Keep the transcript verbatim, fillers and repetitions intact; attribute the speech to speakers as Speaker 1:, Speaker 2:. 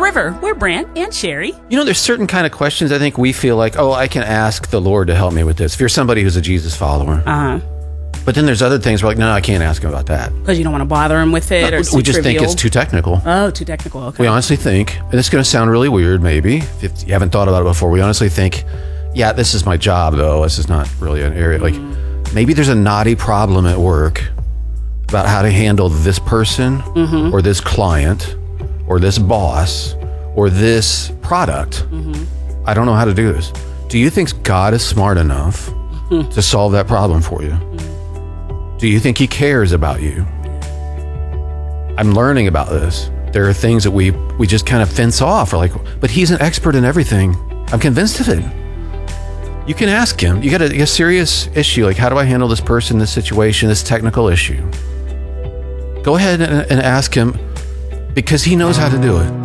Speaker 1: River. We're Brant and Sherry.
Speaker 2: You know, there's certain kind of questions I think we feel like, oh, I can ask the Lord to help me with this. If you're somebody who's a Jesus follower.
Speaker 1: Uh-huh.
Speaker 2: But then there's other things we're like, no, I can't ask him about that.
Speaker 1: Because you don't want to bother him with it?
Speaker 2: No,
Speaker 1: or it's
Speaker 2: we
Speaker 1: too
Speaker 2: just
Speaker 1: trivial?
Speaker 2: think it's too technical.
Speaker 1: Oh, too technical. Okay.
Speaker 2: We honestly think, and it's going to sound really weird maybe, if you haven't thought about it before, we honestly think, yeah, this is my job, though. This is not really an area. Like, mm. maybe there's a knotty problem at work about how to handle this person mm-hmm. or this client or this boss or this product. Mm-hmm. I don't know how to do this. Do you think God is smart enough mm-hmm. to solve that problem for you? Mm-hmm. Do you think he cares about you? I'm learning about this. There are things that we we just kind of fence off. Or like, but he's an expert in everything. I'm convinced of it. You can ask him. You got a, a serious issue. Like, how do I handle this person, this situation, this technical issue? Go ahead and, and ask him because he knows how to do it.